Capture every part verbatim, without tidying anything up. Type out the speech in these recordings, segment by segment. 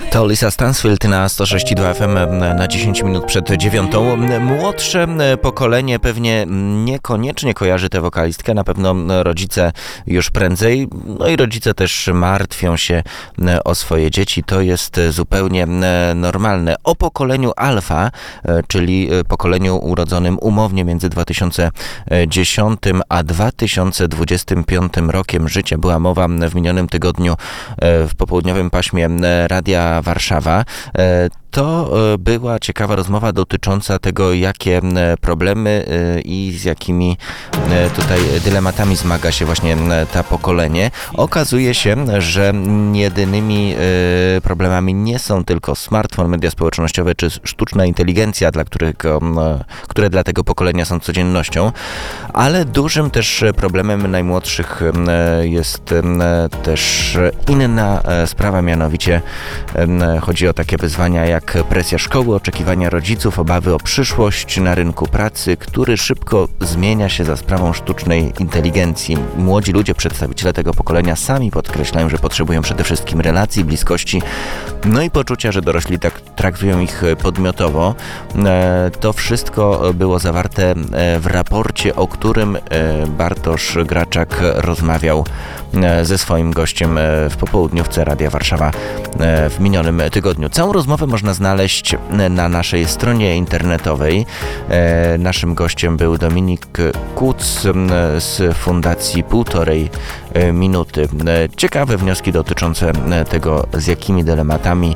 To Lisa Stansfield na sto sześć i dwa F M na dziesięć minut przed dziewiątą. Młodsze pokolenie pewnie niekoniecznie kojarzy tę wokalistkę, na pewno rodzice już prędzej, no i rodzice też martwią się o swoje dzieci, to jest zupełnie normalne. O pokoleniu Alfa, czyli pokoleniu urodzonym umownie między dwa tysiące dziesiątym a dwa tysiące dwudziestym piątym rokiem życia była mowa w minionym tygodniu w popołudniowym paśmie Radia Warszawa. To była ciekawa rozmowa dotycząca tego, jakie problemy i z jakimi tutaj dylematami zmaga się właśnie to pokolenie. Okazuje się, że jedynymi problemami nie są tylko smartfon, media społecznościowe czy sztuczna inteligencja, dla którego, które dla tego pokolenia są codziennością, ale dużym też problemem najmłodszych jest też inna sprawa, mianowicie chodzi o takie wyzwania jak presja szkoły, oczekiwania rodziców, obawy o przyszłość na rynku pracy, który szybko zmienia się za sprawą sztucznej inteligencji. Młodzi ludzie, przedstawiciele tego pokolenia sami podkreślają, że potrzebują przede wszystkim relacji, bliskości, no i poczucia, że dorośli tak traktują ich podmiotowo. To wszystko było zawarte w raporcie, o którym Bartosz Graczak rozmawiał ze swoim gościem w popołudniówce Radia Warszawa w minionym tygodniu. Całą rozmowę można znaleźć na naszej stronie internetowej. Naszym gościem był Dominik Kuc z Fundacji Półtorej Minuty. Ciekawe wnioski dotyczące tego, z jakimi dylematami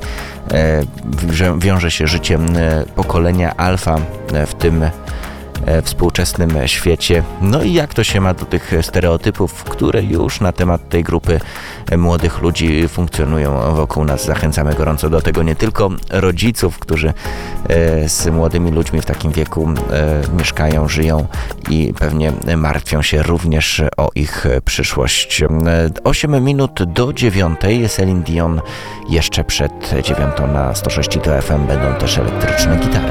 wiąże się życie pokolenia Alfa w tym współczesnym świecie. No i jak to się ma do tych stereotypów, które już na temat tej grupy młodych ludzi funkcjonują wokół nas. Zachęcamy gorąco do tego nie tylko rodziców, którzy z młodymi ludźmi w takim wieku mieszkają, żyją i pewnie martwią się również o ich przyszłość. osiem minut do dziewiątej. Celine Dion jeszcze przed dziewiątą na sto sześć i dwa F M. Będą też elektryczne gitary.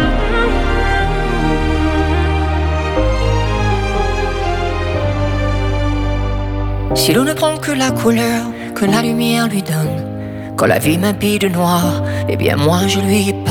Si l'on ne prend que la couleur que la lumière lui donne, quand la vie m'habille de noir, eh bien moi je lui